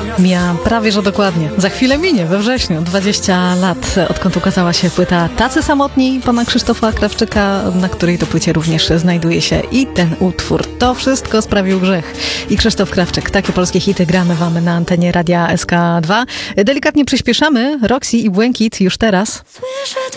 Mija prawie że dokładnie. Za chwilę minie, we wrześniu, 20 lat, odkąd ukazała się płyta Tacy Samotni pana Krzysztofa Krawczyka, na której to płycie również znajduje się i ten utwór. To wszystko sprawił grzech. I Krzysztof Krawczyk. Takie polskie hity gramy wam na antenie Radia SK2. Delikatnie przyspieszamy. Roxy i Błękit już teraz.